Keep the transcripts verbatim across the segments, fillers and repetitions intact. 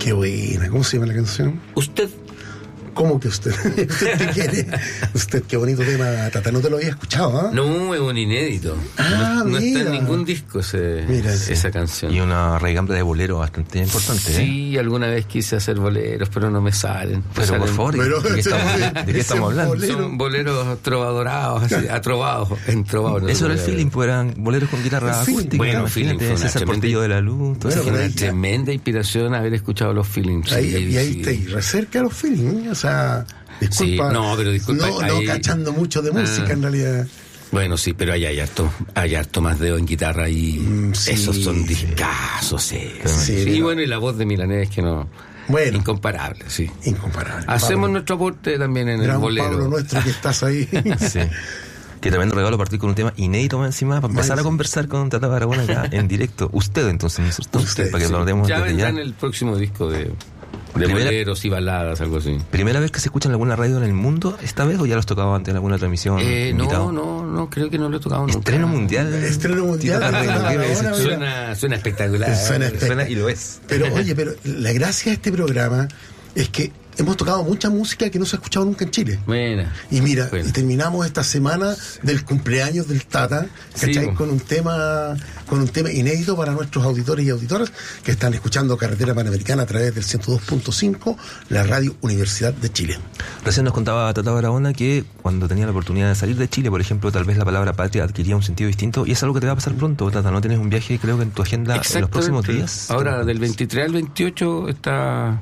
Qué buena. ¿Cómo se llama la canción? Usted. ¿Cómo que usted? ¿Usted te quiere? Usted, qué bonito tema, Tata. No te lo había escuchado, ¿eh? No, es un inédito. Ah, no, no mira. está en ningún disco ese, Mira, sí. esa canción. Y una raigambre de bolero bastante importante. Sí, ¿eh? alguna vez quise hacer boleros, pero no me salen. Pero salen, por favor, Pero, ¿de qué estamos, ese- de qué ese estamos hablando? bolero. Son boleros trovadorados, así, atrovados, entrovados. No Eso era el sé. feeling, pues eran boleros con guitarra Sí, acústica. bueno, imagínate, feeling fue una César tremenda- Portillo de la Luz. todo Bueno, eso. Fue pero una ahí- tremenda inspiración haber escuchado los feelings. Ahí, sí, y ahí sí. está ahí, recerca los feelings, ¿eh? O sea, disculpa. Sí, no, pero disculpa, No, ahí- no cachando mucho de música, Ah. en realidad. Bueno, sí, pero ahí hay harto, hay harto más dedo en guitarra y Mm, sí, esos son sí. discazos, sí. Sí, Sí, pero- bueno, y la voz de Milanés que no... Bueno. Incomparable, sí. Incomparable. Hacemos Pablo, nuestro aporte también en el gran bolero. Pablo nuestro que estás ahí. Sí. Qué tremendo regalo partir con un tema inédito más encima para empezar Más a encima. conversar con Tata Barahona acá en directo. Usted, entonces, ¿no es cierto? Usted, para que sí. lo demos Ya desde vendrá ya. en el próximo disco de, de Primera- boleros y baladas, algo así. ¿Primera vez que se escucha en alguna radio en el mundo esta vez o ya los tocaba antes en alguna transmisión? Eh, no, invitado? no, no, creo que no lo he tocado nunca. Estreno mundial. Estreno mundial. Tito Barahona, Tata ¿qué me decís? Barahona, Suena, suena espectacular. Suena Suena y lo es. Pero oye, pero la gracia de este programa es que hemos tocado mucha música que no se ha escuchado nunca en Chile. Buena. Y mira, Bueno. y terminamos esta semana del cumpleaños del Tata, ¿cachai? Sí, con un tema, con un tema inédito para nuestros auditores y auditoras que están escuchando Carretera Panamericana a través del ciento dos punto cinco, la Radio Universidad de Chile. Recién nos contaba Tata Barahona que cuando tenía la oportunidad de salir de Chile, por ejemplo, tal vez la palabra patria adquiría un sentido distinto y es algo que te va a pasar pronto, Tata. ¿No tienes un viaje, creo que en tu agenda en los próximos días? Ahora, del veintitrés al veintiocho está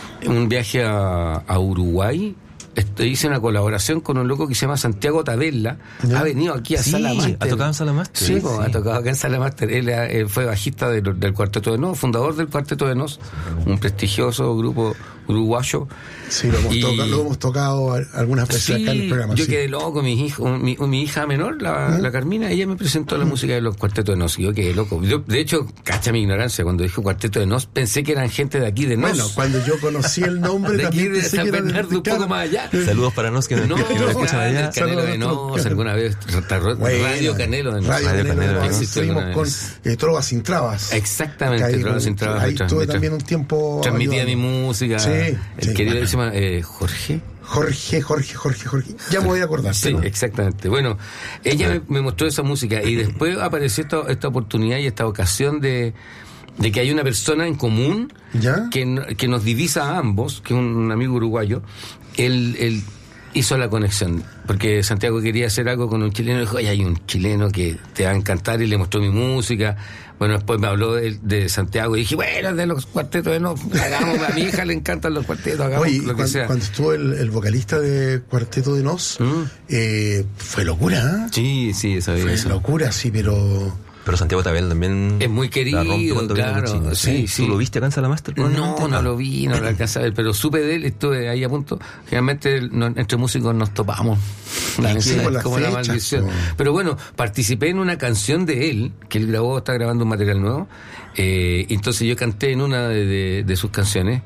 un viaje a, a Uruguay. Este, hice una colaboración con un loco que se llama Santiago Tabella. ¿Ya? Ha venido aquí a Sí, Sala Master. ha tocado en Sala Master. Sí, Sí, pues, sí. ha tocado acá en Sala Master. Él eh, fue bajista del, del Cuarteto de Nos, fundador del Cuarteto de Nos, un prestigioso grupo uruguayo. Sí, lo hemos, Y- toca- lo hemos tocado a- algunas veces Sí, acá en el programa. yo sí. quedé loco, mi, hijo, mi, mi hija menor, la, ¿Ah? la Carmina, ella me presentó la música de los Cuartetos de Nos, y yo quedé loco. Yo, de hecho, cacha mi ignorancia, cuando dijo Cuarteto de Nos, pensé que eran gente de aquí de Nos. Bueno, cuando yo conocí el nombre de aquí también de pensé San que era de- Bernardo, un poco más allá. Saludos para nos que, No, que nos escuchan allá. el Canelo de Nos, alguna vez, Radio Bueno, Canelo de Nos. Radio Radio Canelo, Canelo, ahí ¿no? Existió alguna estuvimos con vez. eh, Trovas sin Trabas. Exactamente, Ahí, Trabas con- sin Trabas, ahí tra- estuve tra- también un tiempo Transmitía mi ayudando. música. Sí, el sí. queridísimo eh, Jorge. Jorge, Jorge, Jorge, Jorge. Ya me voy a acordar. Sí, ¿no? exactamente. Bueno, ella me, me mostró esa música y después apareció esta, esta oportunidad y esta ocasión de, de que hay una persona en común ¿Ya? que, no- que nos divisa a ambos, que es un amigo uruguayo. Él, él hizo la conexión, porque Santiago quería hacer algo con un chileno y dijo, "Ay, hay un chileno que te va a encantar", y le mostró mi música. Bueno, después me habló de, de Santiago y dije, bueno, de los cuartetos de no, hagamos, a mi hija le encantan los cuartetos, hagamos Oye, lo que cuando, sea. cuando estuvo el, el vocalista de Cuarteto de Nos, Mm. eh, fue locura, ¿eh? Sí, sí, esa Fue eso. locura, sí, pero... Pero Santiago Tabel también Es muy la querido, rompe cuando viene claro, con Chile. sí, sí. ¿Tú lo viste acá en Sala Master? No, probablemente? no Ah. lo vi, no lo alcancé a ver, pero supe de él, estuve ahí a punto. Generalmente no- entre músicos nos topamos. La Sí, verdad, por es las como la fechas, maldición. po. Pero bueno, participé en una canción de él, que él grabó, está grabando un material nuevo. Eh, entonces yo canté en una de, de- de sus canciones.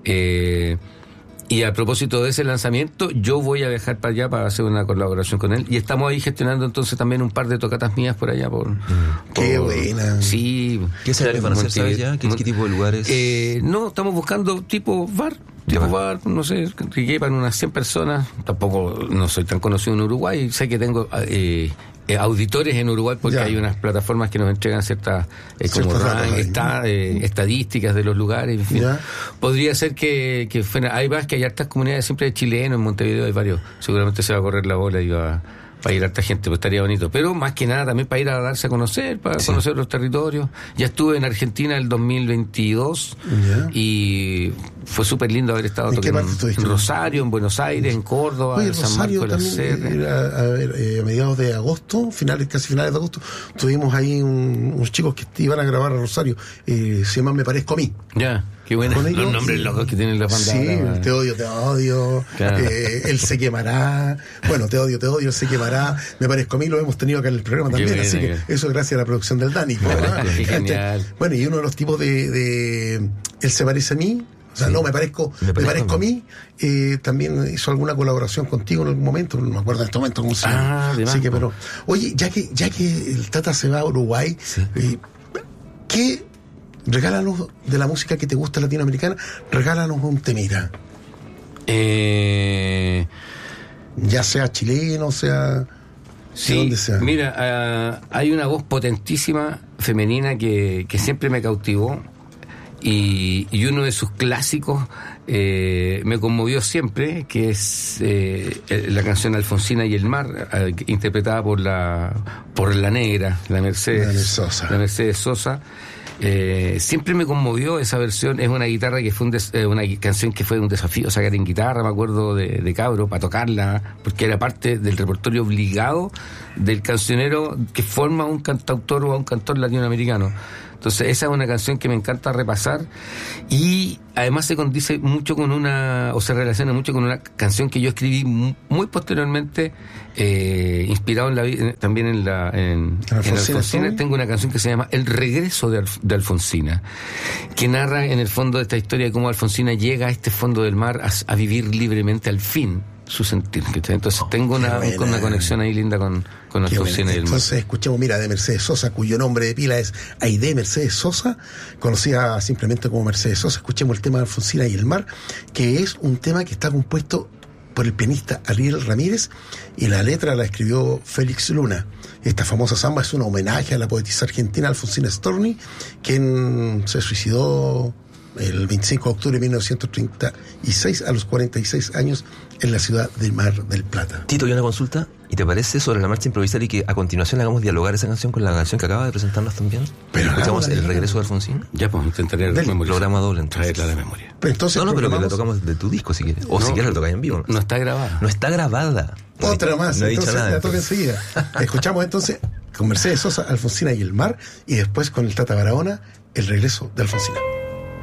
Eh, y a propósito de ese lanzamiento, yo voy a viajar para allá para hacer una colaboración con él. Y estamos ahí gestionando entonces también un par de tocatas mías por allá. Por, Qué por- buena. Sí. ¿Qué escenarios van a ser, sabes ya? ¿Qué, Mon- qué tipo de lugares? eh, no, estamos buscando tipo bar, tipo Ya. bar, no sé, que quepan unas cien personas. Tampoco no soy tan conocido en Uruguay. Sé que tengo eh, eh, auditores en Uruguay porque Ya. hay unas plataformas que nos entregan ciertas eh, como Ciertos datos rank, ahí. está, eh, estadísticas de los lugares. En fin. Ya. Podría ser que, que fuera. Hay más que hay hartas comunidades siempre de chilenos en Montevideo, hay varios. Seguramente se va a correr la bola y va para ir a harta gente, pues estaría bonito. Pero más que nada también para ir a darse a conocer, para Sí. conocer los territorios. Ya estuve en Argentina el dos mil veintidós Ya. y fue súper lindo haber estado ¿En qué tocando parte en, estuviste? en Rosario, en Buenos Aires, en Córdoba, Oye, en San Rosario Marcos de la también, Serra. era, a, ver, eh, a mediados de agosto, finales, casi finales de agosto, tuvimos ahí un- unos chicos que iban a grabar a Rosario, eh, se llama Me Parezco a Mí. Ya, qué bueno. Con ellos, Los nombres sí. locos que tienen las bandas. Sí, ahora. Te odio, te odio, Claro. eh, Él se quemará, bueno, Te odio, te odio, Él se quemará, Me Parezco a Mí, lo hemos tenido acá en el programa Qué también, buena, así que qué- eso gracias a la producción del Dani. ¿no? Qué Este, genial. Bueno, y uno de los tipos de, de Él se parece a mí, o sea, Sí. no, me parezco, Me me parezco parezco a a mí, eh, también hizo alguna colaboración contigo en algún momento, no me acuerdo en este momento cómo se llama. Ah, de Así más, que, po. pero, oye, ya que, ya que el Tata se va a Uruguay, Sí. eh, ¿qué Regálanos de la música que te gusta latinoamericana, regálanos un temita. Eh... Ya sea chileno, sea... Sí, donde sea. Mira, uh, hay una voz potentísima femenina que, que siempre me cautivó y, y uno de sus clásicos eh, me conmovió siempre, que es eh, la canción Alfonsina y el mar, eh, interpretada por la por la negra, la Mercedes, la Sosa. La Mercedes Sosa. Eh, siempre me conmovió esa versión. Es una guitarra que fue un des, eh, una canción que fue un desafío sacar en guitarra, me acuerdo de, de cabro, para tocarla, porque era parte del repertorio obligado del cancionero que forma un cantautor o a un cantor latinoamericano. Entonces esa es una canción que me encanta repasar y además se condice mucho con una, o se relaciona mucho con una canción que yo escribí muy posteriormente, eh, inspirado en la, también en la en, en Alfonsina. Tengo una canción que se llama El regreso de, Alf, de Alfonsina, que narra en el fondo de esta historia de cómo Alfonsina llega a este fondo del mar a, a vivir libremente al fin su sentir. Entonces tengo una, una conexión ahí linda con, con Alfonsina y el mar. Entonces escuchemos, mira, de Mercedes Sosa, cuyo nombre de pila es Aide Mercedes Sosa, conocida simplemente como Mercedes Sosa. Escuchemos el tema de Alfonsina y el mar, que es un tema que está compuesto por el pianista Ariel Ramírez y la letra la escribió Félix Luna. Esta famosa samba es un homenaje a la poetisa argentina Alfonsina Storni, quien se suicidó el veinticinco de octubre de mil novecientos treinta y seis a los cuarenta y seis años en la ciudad del Mar del Plata. Tito, y una consulta, ¿y te parece sobre la marcha improvisar y que a continuación hagamos dialogar esa canción con la canción que acaba de presentarnos también? Pero escuchamos El ya. regreso de Alfonsín. Ya, pues intentaré el programa doble, entonces. Traerla de memoria. Pero entonces no, no, pero que la tocamos de tu disco si quieres. O no, si quieres la tocáis en vivo. No, no está grabada. No está grabada. Otra no, más, no he entonces dicho nada, la toca enseguida. Escuchamos entonces con Mercedes Sosa, Alfonsina y el mar, y después con el Tata Barahona, El regreso de Alfonsina.